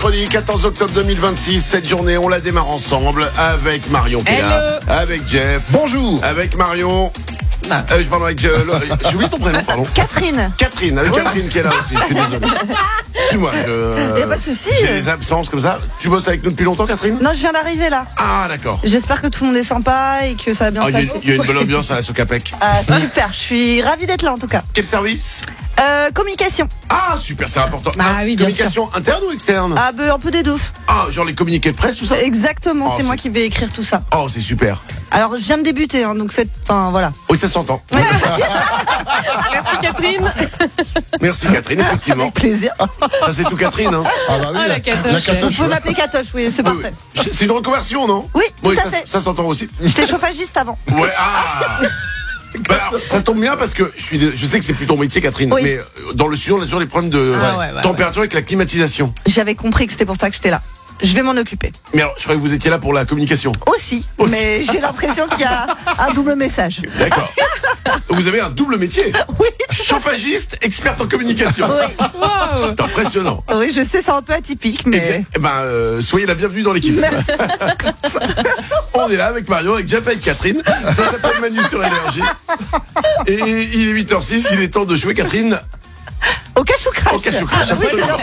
mercredi 14 octobre 2026. Cette journée, on la démarre ensemble avec Marion qui est là, avec Jeff. Bonjour. Avec Marion. Je parle avec j'ai oublié ton prénom, pardon. Catherine. Catherine, avec Catherine qui est là aussi, je suis désolé. Suis-moi, Y a pas de souci. j'ai des absences comme ça. Tu bosses avec nous depuis longtemps, Catherine? Non, je viens d'arriver là. Ah, d'accord. J'espère que tout le monde est sympa et que ça va bien se passer. Il y a une bonne ambiance à la Socapec. Ah, super, je suis ravie d'être là en tout cas. Quel service? Communication. Ah, super, c'est important. Ah oui, bien communication interne ou externe? Ah, un peu des deux. Ah, genre les communiqués de presse, tout ça? Exactement, Oh, c'est moi qui vais écrire tout ça. Oh, c'est super. Alors, je viens de débuter, hein, donc voilà. Oui, ça s'entend. Merci Catherine. Merci Catherine, effectivement. Avec plaisir. Ça c'est tout Catherine, hein. Ah bah oui, Ah, la catoche. Vous pouvez m'appeler Catoche, oui, c'est parfait. C'est une reconversion, non? Oui, tout à ça, fait. ça s'entend aussi. J'étais chauffagiste avant. Ouais, ah. Bah alors, ça tombe bien parce que je sais que c'est plus ton métier, Catherine, Oui. mais dans le studio, on a toujours des problèmes de température avec la climatisation. J'avais compris que c'était pour ça que j'étais là. Je vais m'en occuper. Mais alors, je croyais que vous étiez là pour la communication. Aussi. Mais j'ai l'impression qu'il y a un double message. D'accord. Vous avez un double métier. Oui. Chauffagiste, experte en communication. Oui. C'est impressionnant. Oui, je sais, c'est un peu atypique, mais... Soyez la bienvenue dans l'équipe. On est là avec Mario, avec Jeff, avec Catherine. Ça s'appelle Manu sur Énergie. Et il est 8h06, il est temps de jouer, Catherine. Au cache ou crash. Au cache ou crash, absolument.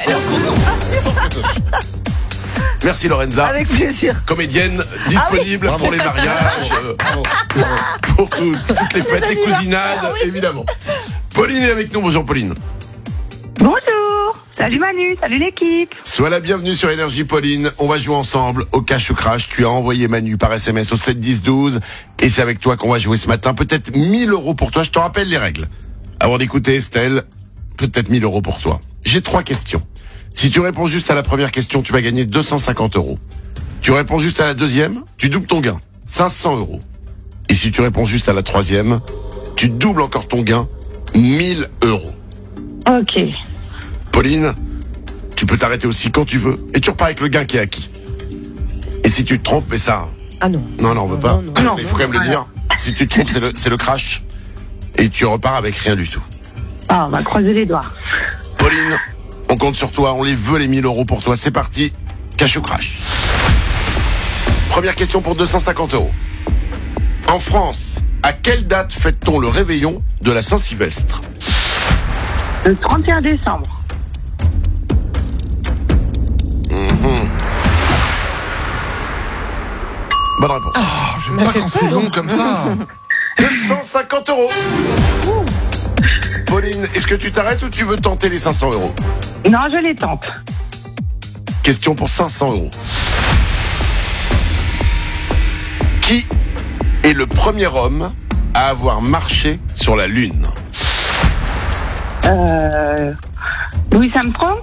Merci Lorenza. Avec plaisir. Comédienne disponible pour les mariages, pour toutes les fêtes, les cousinades, évidemment. Pauline est avec nous. Bonjour Pauline. Bonjour, salut Manu, salut l'équipe. Sois la bienvenue sur Énergie Pauline. On va jouer ensemble au cache ou crash. Tu as envoyé Manu par SMS au 7 10 12 et c'est avec toi qu'on va jouer ce matin. Peut-être 1000 € pour toi. Je te rappelle les règles. Avant d'écouter Estelle, peut-être 1000 € pour toi. J'ai 3 questions. Si tu réponds juste à la première question, tu vas gagner 250 €. Tu réponds juste à la deuxième, tu doubles ton gain, 500 €. Et si tu réponds juste à la troisième, tu doubles encore ton gain, 1000 €. Ok. Pauline, tu peux t'arrêter aussi quand tu veux et tu repars avec le gain qui est acquis. Et si tu te trompes, mais ça... Ah non. Non, on veut pas. Non. Il faut quand même le dire. Si tu te trompes, c'est le crash. Et tu repars avec rien du tout. Ah, on va croiser les doigts. Pauline, on compte sur toi, on les veut les 1000 € pour toi. C'est parti, cache ou crash. Première question pour 250 €. En France, à quelle date fête-t-on le réveillon de la Saint-Sylvestre? Le 31 décembre. Bonne réponse. j'aime pas quand c'est long comme ça. 250 €. Pauline, est-ce que tu t'arrêtes ou tu veux tenter les 500 €? Non, je les tente. Question pour 500 €. Qui est le premier homme à avoir marché sur la Lune? Louis Armstrong.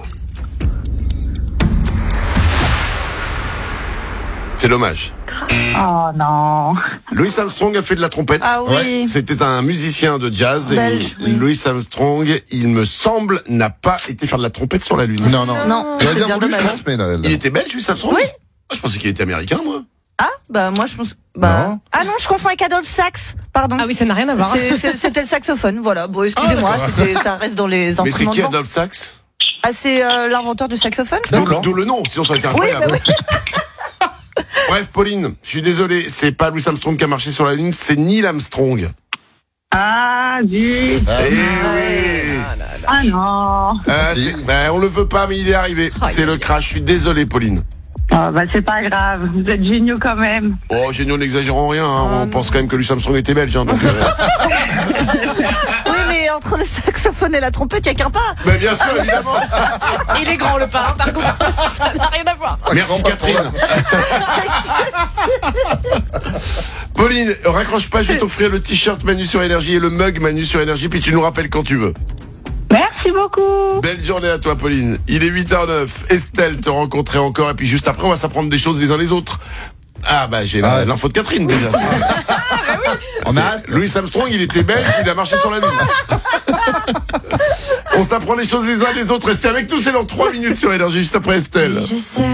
C'est dommage. Oh non. Louis Armstrong a fait de la trompette. Ah oui. Ouais. C'était un musicien de jazz. Belge, et oui. Louis Armstrong, il me semble, n'a pas été faire de la trompette sur la Lune. Non. Non, Il a c'est bien bien voulu, je dommage. pense, mais là, Il était belge, Louis Armstrong? Oui. Ah, je pensais qu'il était américain, moi. Ah, moi je pense... Non. Ah non, je confonds avec Adolphe Sax, pardon. Ah oui, ça n'a rien à voir. C'était le saxophone, voilà. Bon, excusez-moi, ça reste dans les Mais c'est instruments qui de vent. Adolphe Sax? Ah, c'est l'inventeur du saxophone, je crois. D'où le nom, sinon ça aurait été Oui, incroyable. oui. Bref, Pauline, je suis désolé, c'est pas Louis Armstrong qui a marché sur la Lune, c'est Neil Armstrong. Ah, zut. Eh oui. Ah non. Si. On le veut pas, mais il est arrivé. C'est le crash, je suis désolé, Pauline. Oh, c'est pas grave, vous êtes géniaux quand même. Oh, géniaux, n'exagérons rien, hein. On pense quand même que Louis Armstrong était belge, hein, donc, Oui, mais entre le saxophone et la trompette, il n'y a qu'un pas. Mais bien sûr, évidemment. Il est grand le pas, par contre, ça n'a rien à voir. Merci, Catherine. Pauline, raccroche pas, je vais t'offrir le t-shirt Manu sur Énergie et le mug Manu sur Énergie, puis tu nous rappelles quand tu veux. Merci beaucoup. Belle journée à toi, Pauline. Il est 8h09. Estelle te rencontrer encore, et puis juste après, on va s'apprendre des choses les uns les autres. Ah, j'ai l'info de Catherine, déjà. On a hâte. Louis Armstrong, il était belge, il a marché sur la Lune. On s'apprend les choses les uns des autres. Restez avec nous, c'est dans 3 minutes sur Énergie, juste après Estelle.